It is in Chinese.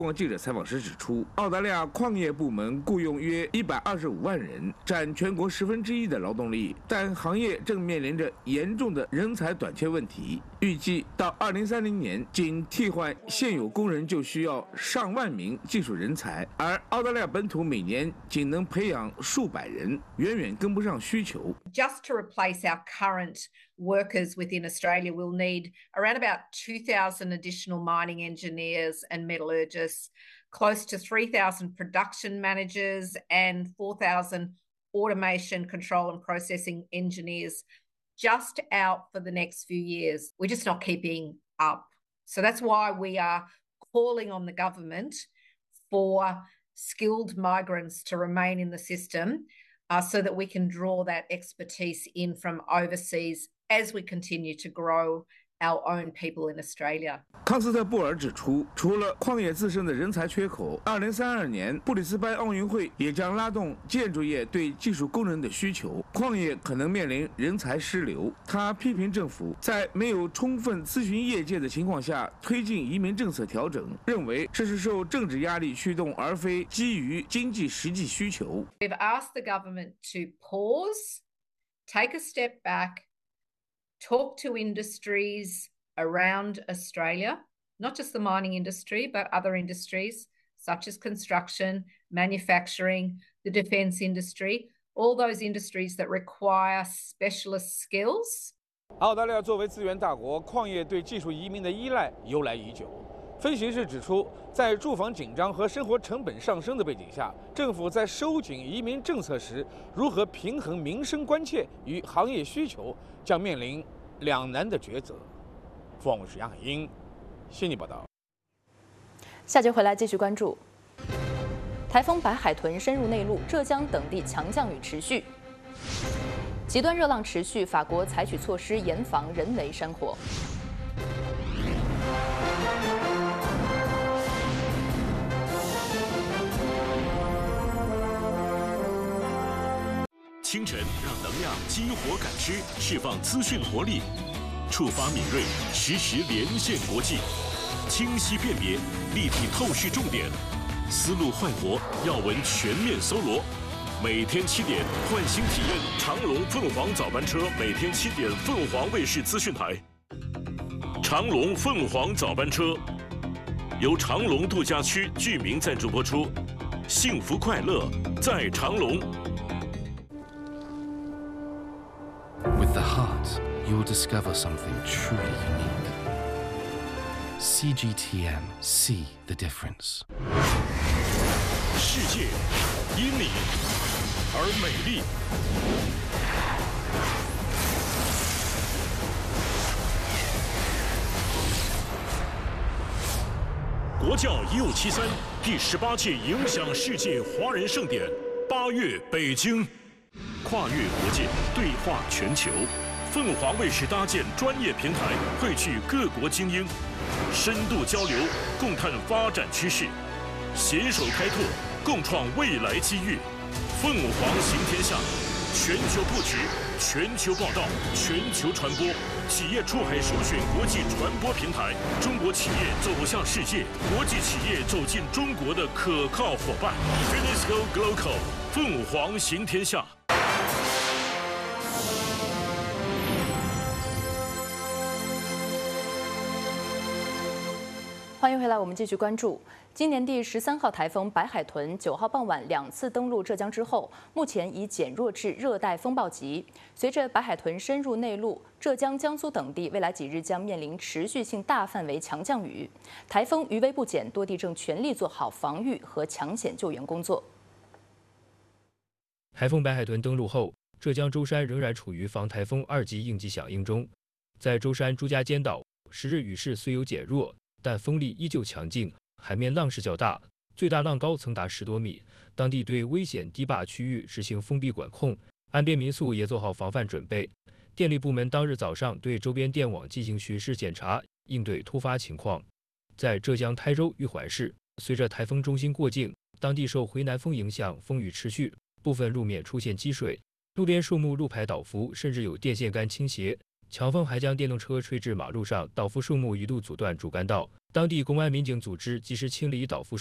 记者采访时指出，澳大利亚矿业部门雇佣约125万人，占全国1/10的劳动力，但行业正面临着严重的人才短缺问题。预计到2030年，仅替换现有工人就需要上万名技术人才，而澳大利亚本土每年仅能培养数百人，远远跟不上需求。 Just to replace our current workers within Australia, we'll need around about 2,000 additional mining engineers and metallurgists, close to 3,000 production managers and 4,000 automation, control and processing engineers just out for the next few years. We're just not keeping up. So that's why we are calling on the government for skilled migrants to remain in the system so that we can draw that expertise in from overseas as we continue to grow our own people in Australia. 康斯特布尔指出，除了矿业自身的人才缺口，2032年布里斯班奥运会也将拉动建筑业对技术工人的需求，矿业可能面临人才失流。他批评政府在没有充分咨询业界的情况下推进移民政策调整，认为这是受政治压力驱动，而非基于经济实际需求。 We've asked the government to pause, take a step back, talk to industries around Australia, not just the mining industry, but other industries such as construction, manufacturing, the defence industry, all those industries that require specialist skills. 澳大利亚作为资源大国，矿业对技术移民的依赖由来已久。分析师指出，在住房紧张和生活成本上升的背景下，政府在收紧移民政策时，如何平衡民生关切与行业需求，将面临两难的抉择。凤是杨海英，悉尼报道。 下节回来继续关注。台风白海豚深入内陆，浙江等地强降雨持续，极端热浪持续，法国采取措施严防人为山火。 清晨让能量激活感知，释放资讯活力，触发敏锐，实时连线国际，清晰辨别，立体透视重点，思路焕活，要闻全面搜罗。每天7点，唤醒体验长龙凤凰早班车，每天7点，凤凰卫视资讯台。长龙凤凰早班车由长龙度假区居民赞助播出，幸福快乐在长龙。 With the heart, you'll discover something truly unique. CGTN, see the difference. 世界因你而美丽。国教1573第18届影响世界华人盛典8月北京。跨越国界，对话全球。凤凰卫视搭建专业平台，汇聚各国精英，深度交流，共探发展趋势，携手开拓，共创未来机遇。凤凰行天下，全球布局，全球报道，全球传播。企业出海首选国际传播平台，中国企业走向世界，国际企业走进中国的可靠伙伴。UNESCO Global， 凤凰行天下。 欢迎回来，我们继续关注。今年第13号台风白海豚9号傍晚2次登陆浙江之后，目前已减弱至热带风暴级。随着白海豚深入内陆，浙江、江苏等地未来几日将面临持续性大范围强降雨。台风余威不减，多地正全力做好防御和抢险救援工作。 台风白海豚登陆后，浙江舟山仍然处于防台风2级应急响应中。在舟山朱家尖岛，10日雨势虽有减弱，但风力依旧强劲，海面浪势较大，最大浪高曾达10多米。当地对危险堤坝区域实行封闭管控，岸边民宿也做好防范准备。电力部门当日早上对周边电网进行巡视检查，应对突发情况。在浙江台州玉环市，随着台风中心过境，当地受回南风影响，风雨持续，部分路面出现积水，路边树木、路牌倒伏，甚至有电线杆倾斜。 强风还将电动车吹至马路上，倒伏树木一度阻断主干道。当地公安民警组织及时清理倒伏